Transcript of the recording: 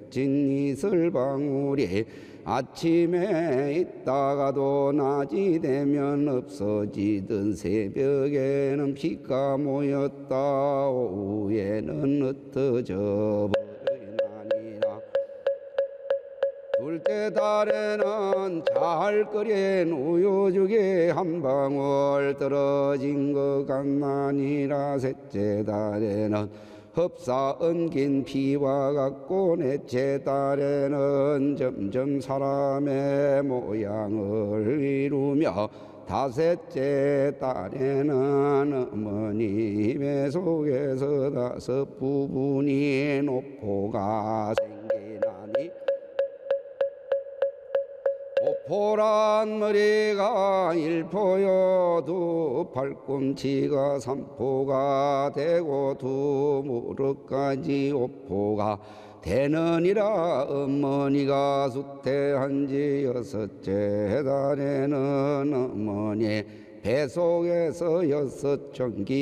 맺힌 이슬방울이 아침에 있다가도 낮이 되면 없어지던 새벽에는 비가 모였다 오후에는 흩어져 버리나니라. 둘째 달에는 잘 끓인 우유죽이 한 방울 떨어진 것 같나니라. 셋째 달에는 흡사 엉긴 피와 같고, 넷째 달에는 점점 사람의 모양을 이루며, 다섯째 달에는 어머니 배 속에서 다섯 부분이 노포가 생기나니, 오포란 머리가 일포요, 두 팔꿈치가 삼포가 되고, 두 무릎까지 오포가 되느니라. 어머니가 수태한 지 여섯째 달에는 어머니 배 속에서 여섯 전기